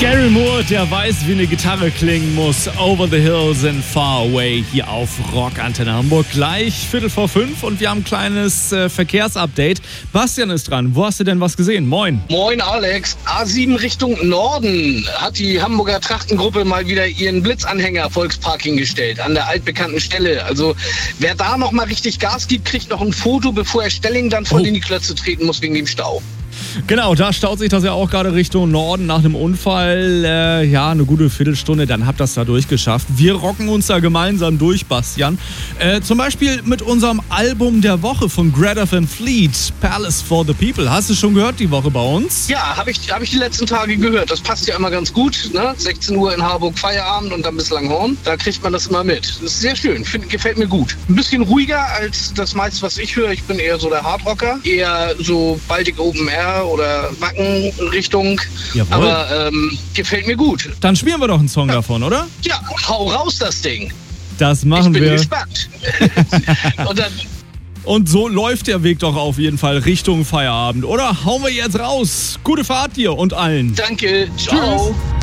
Gary Moore, der weiß, wie eine Gitarre klingen muss. Over the Hills and Far Away hier auf Rockantenne Hamburg. Gleich 5:45 und wir haben ein kleines Verkehrsupdate. Bastian ist dran. Wo hast du denn was gesehen? Moin. Moin Alex. A7 Richtung Norden hat die Hamburger Trachtengruppe mal wieder ihren Blitzanhänger Volksparking gestellt. An der altbekannten Stelle. Also wer da noch mal richtig Gas gibt, kriegt noch ein Foto, bevor er Stelling dann voll in die Klötze treten muss wegen dem Stau. Genau, da staut sich das ja auch gerade Richtung Norden nach einem Unfall. Eine gute Viertelstunde, dann habt ihr das da durchgeschafft. Wir rocken uns da gemeinsam durch, Bastian. Zum Beispiel mit unserem Album der Woche von Greta Van Fleet, Palace for the People. Hast du schon gehört die Woche bei uns? Ja, hab ich die letzten Tage gehört. Das passt ja immer ganz gut. Ne? 16 Uhr in Harburg Feierabend und dann bis Langhorn. Da kriegt man das immer mit. Das ist sehr schön, gefällt mir gut. Ein bisschen ruhiger als das meiste, was ich höre. Ich bin eher so der Hardrocker. Eher so Baltic Open Air oder Wacken-Richtung. Jawohl. Aber gefällt mir gut. Dann spielen wir doch einen Song davon, oder? Ja, hau raus das Ding. Das machen wir. Ich bin gespannt. Und so läuft der Weg doch auf jeden Fall Richtung Feierabend, oder? Hauen wir jetzt raus. Gute Fahrt dir und allen. Danke. Ciao. Tschüss.